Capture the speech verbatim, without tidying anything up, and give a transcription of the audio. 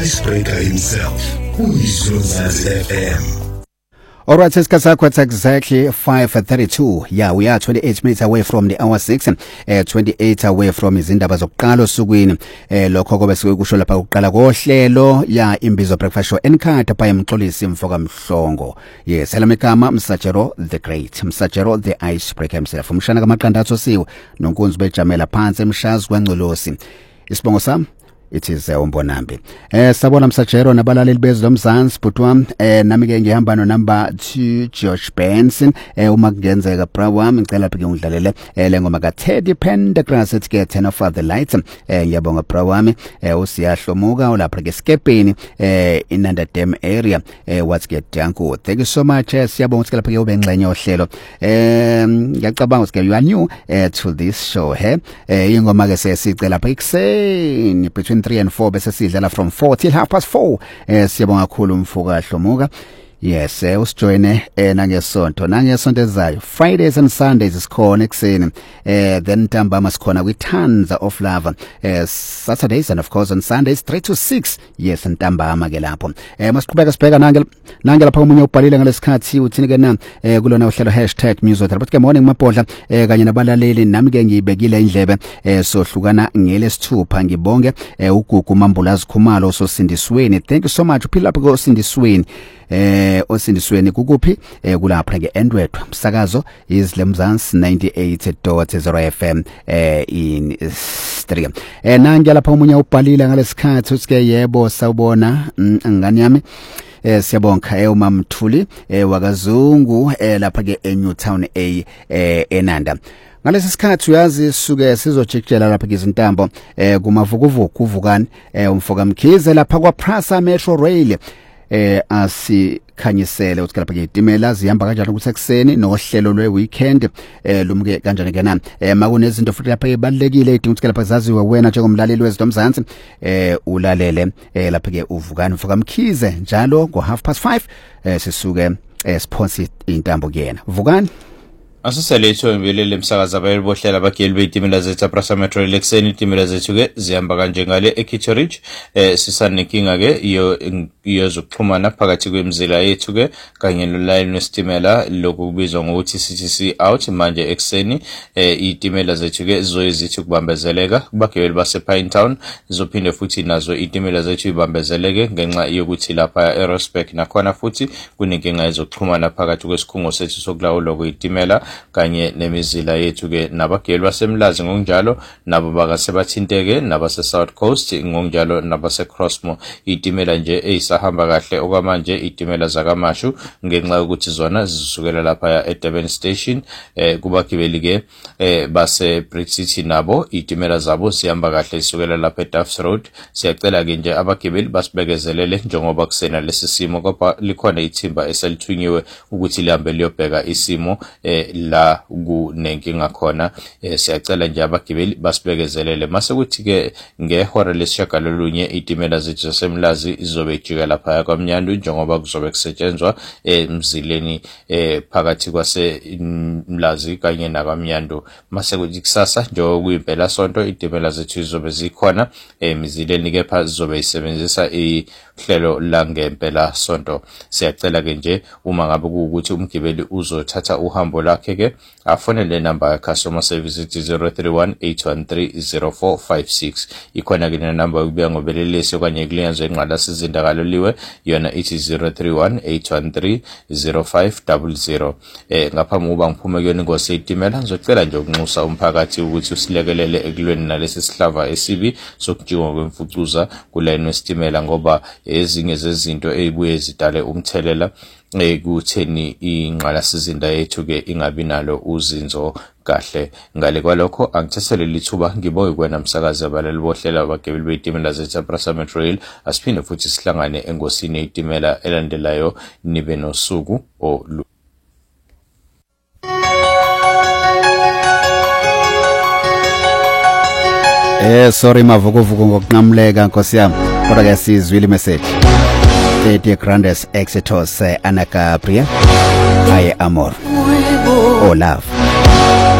icebreaker himself, uyiZulu F M. All right, it's Kasakwa, exactly five thirty-two. Yeah, we are twenty-eight minutes away from the hour six, uh, twenty-eight away from izindaba zokuqala osukwini. Eh lokho kobe sikusho lapha ukuqala kohlelo ya imbizo breakfast show enkhatha pa emxolisi Mfoka Mhlongo. Yes, elamegama Msajero the Great, Msajero the icebreaker himself. Umshana kamaqandatho siwe nonkunzi bejamela phansi emshazi kwaNgcolosi. Isibongo sami it is uh, umbonambi eh sabona Msajero nabalaleli bezwe lomzansi butwa eh nami ke ngihamba no number two George Benson eh uma kungenzeka bra wami ngicela phike ngidlalele eh lengoma ka Teddy Pendergrass ethi ke ten of the lights eh ngiyabonga bra wami eh usiyahlomuka olapha ke skepeni eh inanda dam area eh what's get danku. Thank you so much eh siyabonga ukuthi lapha ke ube ngxenye ohlelo eh ngiyacabanga ukuthi you are new eh to this show he eh ingoma ke sesicela lapha ikuseni between three and four bese sidlala from four till half past four. Eh siyabonga kakhulu Mfoka Hlomuka. Yes, eh usijoine eh nangesonto nangesonto ezayo Fridays and Sundays isikhona ekseni eh then ntambama sikhona kwi tons of love eh Saturdays and of course on Sundays three to six. Yes, ntambama ke lapho eh masiqhubeka sibheka nange nange lapha umunye ubhalile ngalesikhathi uthini ke na eh kulona uhlelo hashtag #music but ke morning mabhodla eh kanye nabalaleli nami ke ngiyibekile indlebe eh sohlukana ngelesithupha ngibonge eh ugugu Mambulazi Khumalo sosindisweni. Thank you so much uphila lapha ko sindisweni eh osindisweni kukuphi eh kulapha ke endwedwa umsakazo izlemzansi ninety-eight point zero F M eh in three eh nange lapha umunye ubhalile ngalesikhathi usike yebo sawubona ngani yami eh siyabonga eh uMamthuli eh wakazungu eh lapha ke eNewtown A eh eNanda. Ngalesi sikhathi uyazi suke sizojikjela lapha izintambo eh kumavukuvuku uvukani eh Umfoka Mkhize lapha kwa Prasa Metro Rail eh asikhanyisele ukuthi lapha ke itimela zihamba kanjani ukuthi ekseni nohlelo lwe weekend eh lumke kanjani ke na eh makunezinto futhi lapha ebalekile idinga ukuthi lapha zaziwe wena njengomlaleli wezidomzansi eh ulalele eh lapha ke uvukani Mfoka Mkhize njalo ngo half past five eh sisuke eh sponsor intambo kuyena vukani Asiseletho imbelele emsakaza abayelibohlela abageli beyitimela zethu Prasa Metro Election itimela zethu ke zihamba kanje ngale eKitcheridge eh sisanenkinga ke iyo iyozokuxhumana phakathi kwemizila yethu ke kanye noline wesitimela lokubizwa ngokuthi C T C out manje ekseni eh itimela zethu ke zoyizithi kubambezeleka kubageli base Pinetown zizophinde futhi nazo itimela zethu ibambezeleke ngenxa yokuthi lapha Aerospec nakhona futhi kunenkinga ezokuxhumana phakathi kwesikhungo sethu sokulawula kweyitimela kanye nemizila yethu ke nabageli basemlazi ngokunjalo nabo bakasebathinteke nabase South Coast ngokunjalo nabase Crossmo itimela nje eyisahamba kahle okwamanje itimela zakamashu ngenxa yokuthi zona zisukela lapha eDurban Station eh kubagibeli ke eh base Brick City nabo itimela zabo sihamba kahle isukela lapha eDuffs Road. Siyacela ke nje abagibeli basibekezelele njengoba kusena lesi simo kodwa likhona ithimba eselithunyiwe ukuthi lihambe liyobheka isimo eh la kunenkinga khona eh siyacela nje abagibeli basibekezelele mase kuthi ke ngehora lesishagalolunye itimela zethu zasemlazi izobe ijika lapha kwaMnyandu njengoba kuzobe kusetshenzwa emzileni eh phakathi kwase Mlazi kanye nakwaMnyandu mase kuthi kusasa njengoba kuyimpela sonto itimela zethu izobe zikhona emzileni ke pha zizobe isebenzisa ihlelo la ngempela sonto. Siyacela ke nje uma ngabe ukuthi umgibeli uzothatha uhambo lakhe ke afonele number ya customer service ithi zero three one eight one three zero four five six ikhona ke ne number yokubuya ngobelelesi okanye kuliyenzo enqala sizindakalo liwe yona ithi zero three one eight one three zero five zero zero. eh ngaphambi kuba ngiphume kuyona ingosi itimela ngizocela nje ukunxusa umphakathi ukuthi usilekelele ekulweni nalesi sihlava esibi sokujinga kwemfucuza kuline wesitimela ngoba ezinye zezinto ezibuye zidale umthelela ekutheni inqala sizinda yethu ke ingabi nalo uzinzo kahle. Ngale kwalokho angithethelele lithuba ngiboye kwena umsakazi abalali bohlela abagibeli beyitimela zethu Prasa Metro Rail asiphinde futhi sihlangane engosini yeyitimela elandelayo nibe nosuku olu Eh sorry mavukuvuku ngokunqamleka Nkosi yami kodwa ke sizwile message thirty grandes exitos uh, Ana Gabriel Aye Amor Oh love